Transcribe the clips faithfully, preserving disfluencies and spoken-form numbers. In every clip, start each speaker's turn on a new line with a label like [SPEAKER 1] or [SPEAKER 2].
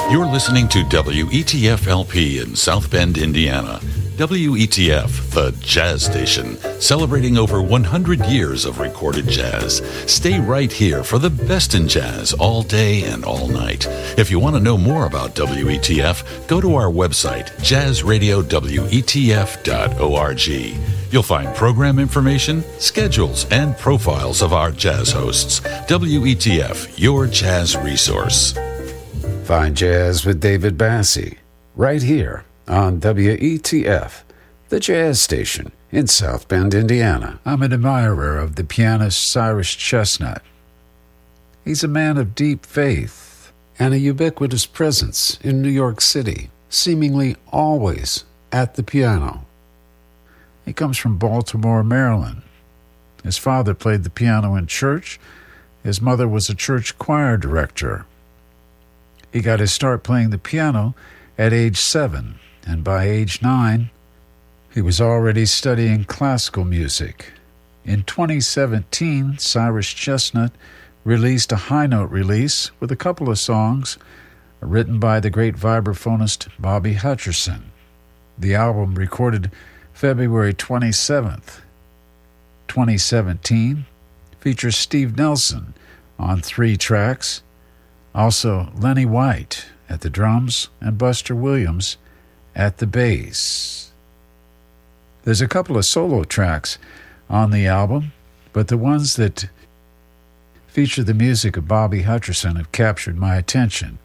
[SPEAKER 1] You're listening to W E T F L P in South Bend, Indiana. W E T F, the jazz station, celebrating over one hundred years of recorded jazz. Stay right here for the best in jazz all day and all night. If you want to know more about W E T F, go to our website, jazz radio w e t f dot org. You'll find program information, schedules, and profiles of our jazz hosts. W E T F, your jazz resource.
[SPEAKER 2] Find Jazz with David Bassie, right here on W E T F, the jazz station in South Bend, Indiana. I'm an admirer of the pianist Cyrus Chestnut. He's a man of deep faith and a ubiquitous presence in New York City, seemingly always at the piano. He comes from Baltimore, Maryland. His father played the piano in church. His mother was a church choir director. He got his start playing the piano at age seven, and by age nine, he was already studying classical music. In twenty seventeen, Cyrus Chestnut released a high-note release with a couple of songs written by the great vibraphonist Bobby Hutcherson. The album, recorded February twenty-seventh, twenty seventeen, features Steve Nelson on three tracks, also Lenny White at the drums and Buster Williams at the bass. There's a couple of solo tracks on the album, but the ones that feature the music of Bobby Hutcherson have captured my attention.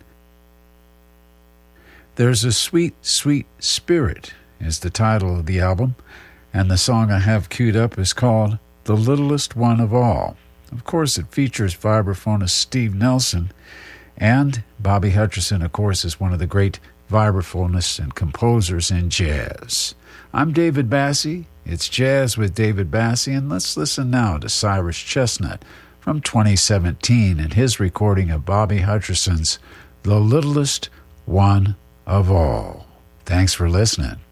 [SPEAKER 2] There's a Sweet, Sweet Spirit is the title of the album, and the song I have queued up is called The Littlest One of All. Of course, it features vibraphonist Steve Nelson, and Bobby Hutcherson, of course, is one of the great vibraphonists and composers in jazz. I'm David Bassie. It's Jazz with David Bassie, and let's listen now to Cyrus Chestnut from twenty seventeen and his recording of Bobby Hutcherson's The Littlest One of All. Thanks for listening.